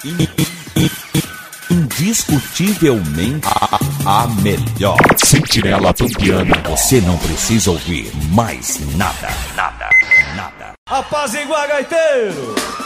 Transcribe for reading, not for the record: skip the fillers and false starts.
Indiscutivelmente a melhor. Sentinela Pampiana. Você não precisa ouvir mais nada. Apaziguar, gaiteiro!